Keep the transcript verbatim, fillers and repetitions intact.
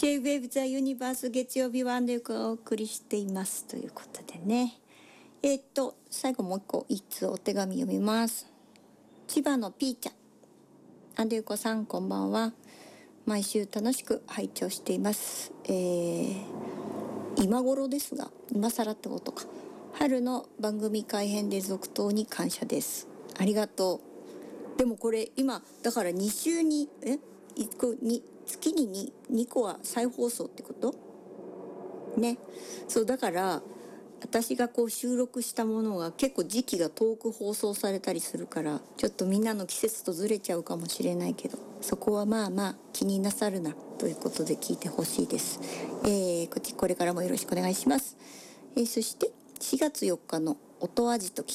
J-Wave The Universe 月曜日はアンドユコをお送りしていますということでね。えー、っと最後もう一個一通お手紙読みます。千葉のピーちゃん、アンドユコさんこんばんは。毎週楽しく拝聴しています。えー、今頃ですが、今更ってことか。春の番組改編で続投に感謝です。ありがとう。でもこれ今だからに週にえいっこに月に 2, 2個は再放送ってことね。そうだから私がこう収録したものが結構時期が遠く放送されたりするから、ちょっとみんなの季節とずれちゃうかもしれないけど、そこはまあまあ気になさるなということで聞いてほしいです。えー、こっちこれからもよろしくお願いします。えー、そしてしがつよっかの音味と